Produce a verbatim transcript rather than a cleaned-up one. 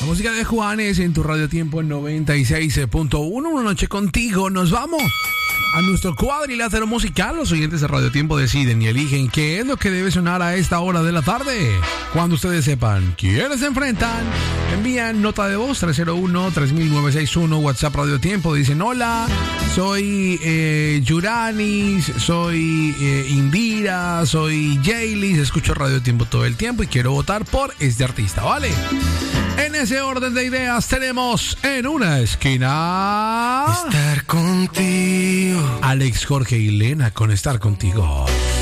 música de Juanes en tu Radio Tiempo en noventa y seis punto uno. Una noche contigo. Nos vamos a nuestro cuadrilátero musical. Los oyentes de Radio Tiempo deciden y eligen qué es lo que debe sonar a esta hora de la tarde. Cuando ustedes sepan quiénes se enfrentan, envían nota de voz tres cero uno, tres mil novecientos sesenta y uno, WhatsApp Radio Tiempo. Dicen: hola, soy eh, Yuranis, soy eh, Indira, soy Jaylis, escucho Radio Tiempo todo el tiempo y quiero votar por este artista, ¿vale? En ese orden de ideas tenemos en una esquina Estar contigo. Alex, Jorge y Lena con Estar Contigo.